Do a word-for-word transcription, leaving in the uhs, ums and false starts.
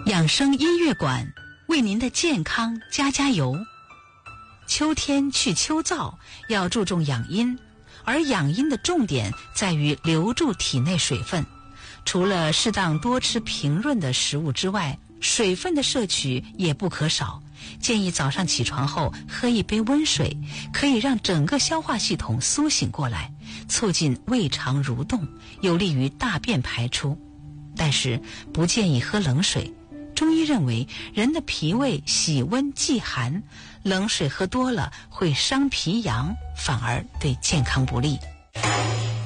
养生音乐馆为您的健康加加油。秋天去秋燥，要注重养阴，而养阴的重点在于留住体内水分。除了适当多吃平润的食物之外，水分的摄取也不可少。建议早上起床后喝一杯温水，可以让整个消化系统苏醒过来，促进胃肠蠕动，有利于大便排出。但是不建议喝冷水。中医认为人的脾胃喜温忌寒，冷水喝多了会伤脾阳，反而对健康不利。